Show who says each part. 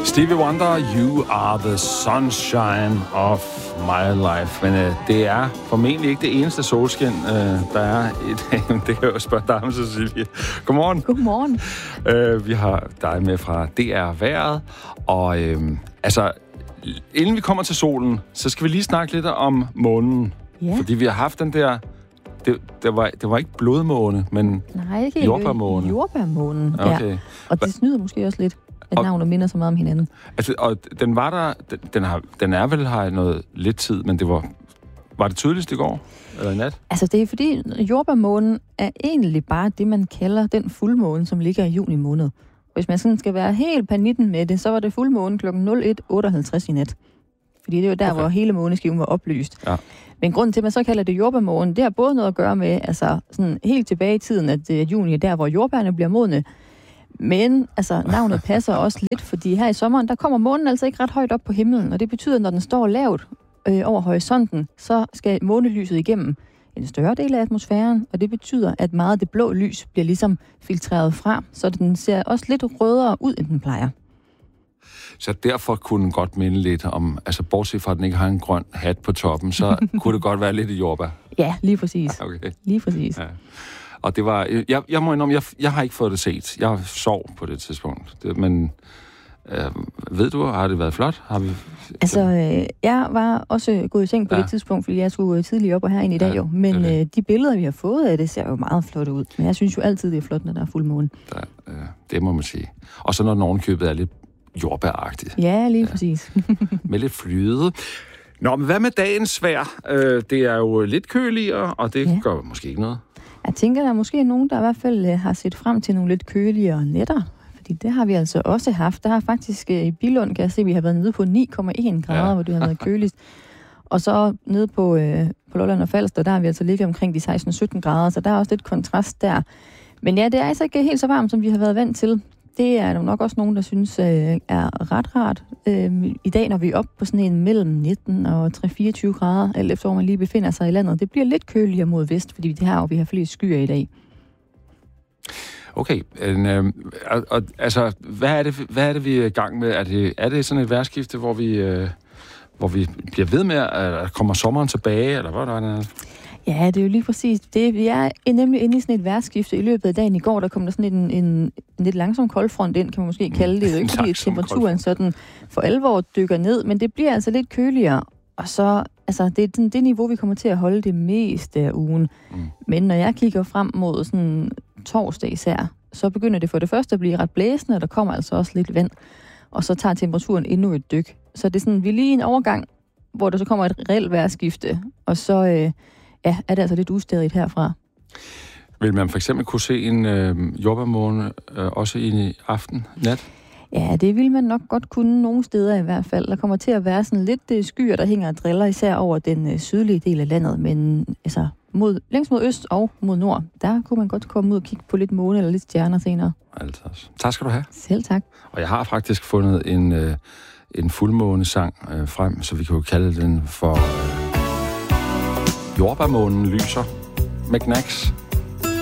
Speaker 1: Stevie Wonder, You Are the Sunshine of My Life. Men det er formentlig ikke det eneste solskin, der er i dag. Det kan jeg jo spørge dig om, Cecilie. Godmorgen.
Speaker 2: Godmorgen.
Speaker 1: Vi har dig med fra DR Vejret. Og inden vi kommer til solen, så skal vi lige snakke lidt om månen.
Speaker 2: Ja.
Speaker 1: Fordi vi har haft den der... Det var ikke blodmåne, men jordbærmåne.
Speaker 2: Jordbærmånen,
Speaker 1: okay.
Speaker 2: Ja. Og det snyder måske også lidt, at navnet minder så meget om hinanden.
Speaker 1: Altså, og den var der... Den er vel her noget lidt tid, men det var det tydeligst i går? Eller i nat?
Speaker 2: Altså, det er fordi jordbærmånen er egentlig bare det, man kalder den fuldmåne, som ligger i juni måned. Hvis man sådan skal være helt panitten med det, så var det fuldmåne kl. 01.58 i nat. Fordi det var der, hvor hele måneskiven var oplyst. Ja. Men grunden til, at man så kalder det jordbærmånen, det har både noget at gøre med, altså sådan helt tilbage i tiden, at juni er der, hvor jordbærne bliver modne. Men altså, navnet passer også lidt, fordi her i sommeren, der kommer månen altså ikke ret højt op på himlen, og det betyder, at når den står lavt over horisonten, så skal månelyset igennem en større del af atmosfæren, og det betyder, at meget af det blå lys bliver ligesom filtreret fra, så den ser også lidt rødere ud, end den plejer.
Speaker 1: Så derfor kunne den godt minde lidt om, altså bortset fra, at den ikke har en grøn hat på toppen, så kunne det godt være lidt i jordbær.
Speaker 2: Ja, lige præcis.
Speaker 1: Okay.
Speaker 2: Lige præcis. Ja.
Speaker 1: Og det var, jeg må indrømme, jeg har ikke fået det set. Jeg sov på det tidspunkt. Men ved du, har det været flot?
Speaker 2: Jeg var også gået i seng på det tidspunkt, fordi jeg skulle tidligere op og herind i dag jo. Men de billeder, vi har fået af det, ser jo meget flot ud. Men jeg synes jo altid, det er flot, når der er fuldmåne.
Speaker 1: Det må man sige. Og så når den ovenkøbet er lidt jordbæragtigt.
Speaker 2: Ja, lige præcis.
Speaker 1: Med lidt flyde. Nå, men hvad med dagens vejr? Det er jo lidt køligere, og det gør måske ikke noget.
Speaker 2: Jeg tænker, der er måske nogen, der i hvert fald har set frem til nogle lidt køligere nætter. Fordi det har vi altså også haft. Der har faktisk i Billund, kan jeg se, vi har været nede på 9,1 grader, hvor det har været køligst. Og så nede på Lolland og Falster, der har vi altså ligget omkring de 16-17 grader, så der er også lidt kontrast der. Men ja, det er altså ikke helt så varmt, som vi har været vant til. Det er der nok også nogen, der synes er ret rart. I dag, når vi er oppe på sådan en mellem 19 og 3-24 grader, alt efter hvor man lige befinder sig i landet, det bliver lidt køligere mod vest, fordi vi har flere skyer i dag.
Speaker 1: Okay, altså, hvad er det, vi er i gang med? Er det sådan et vejrskifte, hvor vi bliver ved med, at kommer sommeren tilbage, eller hvad er det?
Speaker 2: Ja, det er jo lige præcis det. Vi er nemlig inde i sådan et vejrskifte. I løbet af dagen i går, der kom der sådan en lidt langsom koldfront ind, kan man måske kalde det. Det er jo ikke fordi, temperaturen sådan for alvor dykker ned, men det bliver altså lidt køligere. Og så, altså, det er det niveau, vi kommer til at holde det meste af ugen. Men når jeg kigger frem mod sådan torsdag især, så begynder det for det første at blive ret blæsende, og der kommer altså også lidt vand. Og så tager temperaturen endnu et dyk. Så det er sådan, vi er lige i en overgang, hvor der så kommer et reelt vejrskifte, og så er det altså lidt ustadigt herfra.
Speaker 1: Vil man for eksempel kunne se en jordbærmåne også i aften, nat?
Speaker 2: Ja, det vil man nok godt kunne nogle steder i hvert fald. Der kommer til at være sådan lidt skyer, der hænger og driller, især over den sydlige del af landet. Men altså, længst mod øst og mod nord, der kunne man godt komme ud og kigge på lidt måne eller lidt stjerner senere.
Speaker 1: Altså, tak skal du have.
Speaker 2: Selv tak.
Speaker 1: Og jeg har faktisk fundet en fuldmånesang frem, så vi kan jo kalde den for Jordbærmånen lyser med Knacks.